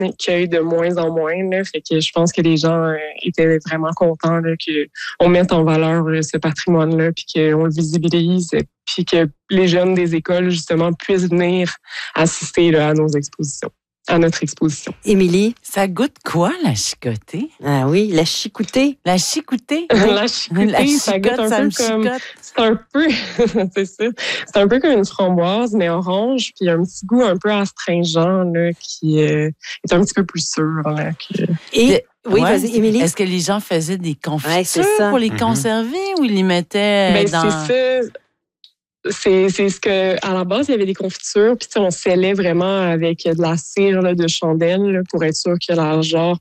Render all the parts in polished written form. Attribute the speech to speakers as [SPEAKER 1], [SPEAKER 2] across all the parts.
[SPEAKER 1] accueille de moins en moins. Là, fait que je pense que les gens étaient vraiment contents là, qu'on mette en valeur ce patrimoine-là, puis qu'on le visibilise, puis que les jeunes des écoles, justement, puissent venir assister là, à nos expositions. À notre exposition.
[SPEAKER 2] Émilie?
[SPEAKER 3] Ça goûte quoi, la chicotée?
[SPEAKER 2] Ah oui, la chicoutée.
[SPEAKER 3] La chicoutée?
[SPEAKER 1] La chicoutée, ça goûte un peu comme... C'est un peu... c'est ça. C'est un peu comme une framboise, mais orange, puis un petit goût un peu astringent, là, qui est un petit peu plus sûr. Là,
[SPEAKER 2] Et... Oui, vas-y, Émilie.
[SPEAKER 3] Est-ce que les gens faisaient des confitures pour les conserver ou ils les mettaient dans...
[SPEAKER 1] C'est ça. C'est ce que, à la base, il y avait des confitures, puis on scellait vraiment avec de la cire là, de chandelle là, pour être sûr que la jarre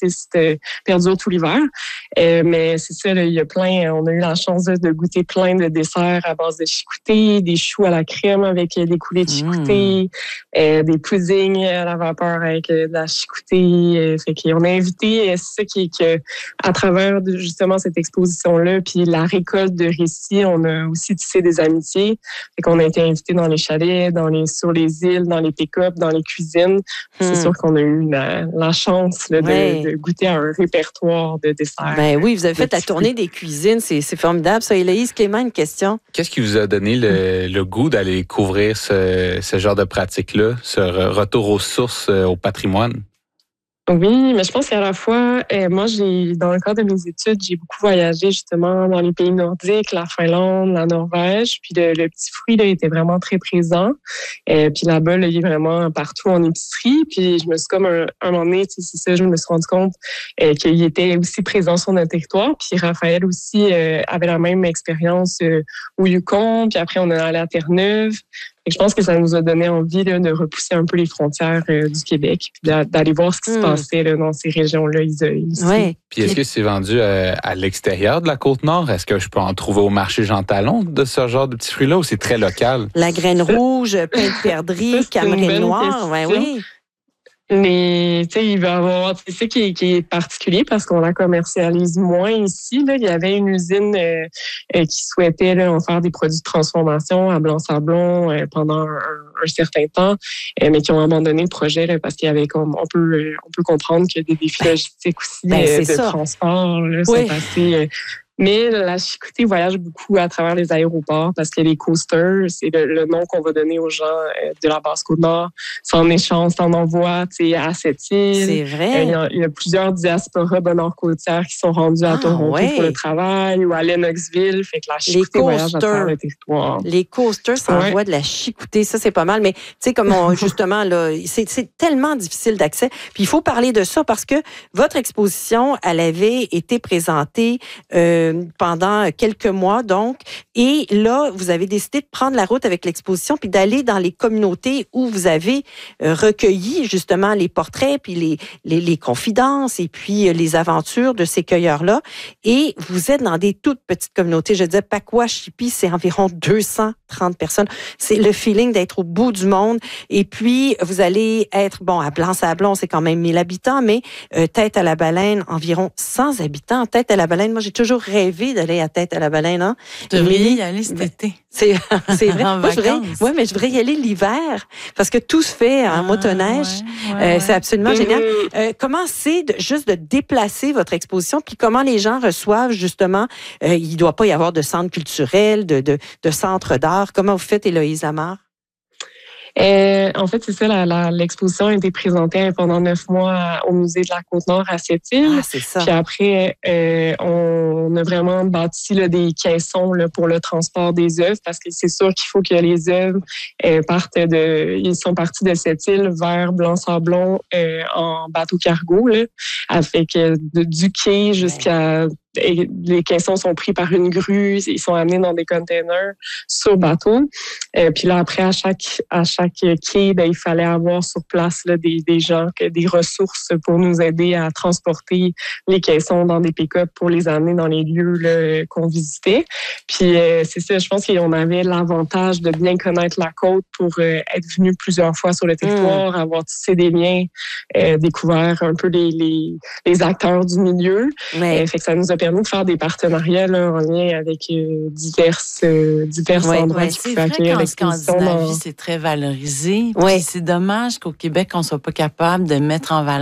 [SPEAKER 1] perdure tout l'hiver. Mais c'est ça, là, il y a plein, on a eu la chance de goûter plein de desserts à base de chicouté, des choux à la crème avec des coulées de chicouté, des puddings à la vapeur avec de la chicouté. Fait qu'on a invité, c'est ça qui à travers justement cette exposition-là, puis la récolte de récits, on a aussi tissé des amitiés. Fait qu'on a été invités dans les chalets, sur les îles, dans les pick-up, dans les cuisines. C'est sûr qu'on a eu la chance là, de goûter à un répertoire de desserts.
[SPEAKER 2] Ben oui, vous avez fait la tournée des cuisines. C'est formidable. Ça, Héloïse, Clément, une question?
[SPEAKER 4] Qu'est-ce qui vous a donné le goût d'aller couvrir ce genre de pratique-là, ce retour aux sources, au patrimoine?
[SPEAKER 1] Oui, mais je pense qu'à la fois, moi, dans le cadre de mes études, j'ai beaucoup voyagé justement dans les pays nordiques, la Finlande, la Norvège, puis le petit fruit là, était vraiment très présent. Puis là-bas, là, il est vraiment partout en épicerie. Puis je me suis comme un moment donné, c'est ça, je me suis rendu compte qu'il était aussi présent sur notre territoire. Puis Raphaël aussi avait la même expérience au Yukon. Puis après, on est allé à Terre-Neuve. Et je pense que ça nous a donné envie là, de repousser un peu les frontières du Québec, puis d'aller voir ce qui se passait là, dans ces régions-là isolées.
[SPEAKER 2] Ouais.
[SPEAKER 4] Puis est-ce que c'est vendu à l'extérieur de la Côte-Nord? Est-ce que je peux en trouver au marché Jean Talon de ce genre de petits fruits-là ou c'est très local?
[SPEAKER 2] La graine rouge, pain de perdrix, cameroun noir. Ouais, oui.
[SPEAKER 1] Mais tu sais, il va y avoir, c'est ça qui est particulier parce qu'on la commercialise moins ici. Là, il y avait une usine qui souhaitait là, en faire des produits de transformation à Blanc-Sablon pendant un certain temps, mais qui ont abandonné le projet là, parce qu'il y avait comme on peut comprendre qu'il y a des défis logistiques aussi de transport là, sont passés. Mais la chicoutée voyage beaucoup à travers les aéroports parce que les coasters, c'est le nom qu'on va donner aux gens de la Basse-Côte-Nord. C'est en échange, t'en envoies à cette île.
[SPEAKER 2] C'est vrai.
[SPEAKER 1] Il y a plusieurs diasporas nord-côtières qui sont rendus à Toronto pour le travail ou à Lennoxville. Fait que la chicoutée voyage à travers le territoire.
[SPEAKER 2] Les coasters s'envoient de la chicoutée. Ça, c'est pas mal. Mais tu sais, comme justement, là, c'est tellement difficile d'accès. Puis il faut parler de ça parce que votre exposition, elle avait été présentée pendant quelques mois, donc. Et là, vous avez décidé de prendre la route avec l'exposition puis d'aller dans les communautés où vous avez recueilli justement les portraits puis les confidences et puis les aventures de ces cueilleurs-là. Et vous êtes dans des toutes petites communautés. Je disais, Pacoua-Chipi, c'est environ 230 personnes. C'est le feeling d'être au bout du monde. Et puis, vous allez être, à Blanc-Sablon, c'est quand même 1000 habitants, mais Tête-à-la-Baleine, environ 100 habitants. Tête-à-la-Baleine, moi, j'ai toujours rêvé d'aller à Tête-à-la-Baleine. Hein?
[SPEAKER 3] Tu devrais y aller cet été.
[SPEAKER 2] C'est vrai.
[SPEAKER 3] En vacances.
[SPEAKER 2] Mais je voudrais y aller l'hiver parce que tout se fait en motoneige. C'est absolument génial. Comment c'est juste de déplacer votre exposition puis comment les gens reçoivent justement, il ne doit pas y avoir de centre culturel, de centre d'art. Comment vous faites, Héloïse Amar?
[SPEAKER 1] En fait, c'est ça, l'exposition a été présentée pendant 9 mois au musée de la Côte-Nord à Sept-Îles.
[SPEAKER 2] Ah, c'est ça.
[SPEAKER 1] Puis après, on a vraiment bâti là, des caissons là, pour le transport des œuvres parce que c'est sûr qu'il faut que les œuvres ils sont partis de Sept-Îles vers Blanc-Sablon en bateau cargo, là, avec du quai jusqu'à... Et les caissons sont pris par une grue, ils sont amenés dans des containers sur bateau. Puis là, après, à chaque quai, il fallait avoir sur place là, des gens, des ressources pour nous aider à transporter les caissons dans des pick-up pour les amener dans les lieux là, qu'on visitait. Puis c'est ça, je pense qu'on avait l'avantage de bien connaître la côte pour être venu plusieurs fois sur le territoire, avoir tissé des liens, découvert un peu les acteurs du milieu. Fait que ça nous a permis de faire des partenariats là, en lien avec divers endroits qui pouvaient accueillir l'exposition.
[SPEAKER 3] En Scandinavie, c'est très valorisé. C'est dommage qu'au Québec, on ne soit pas capable de mettre en valeur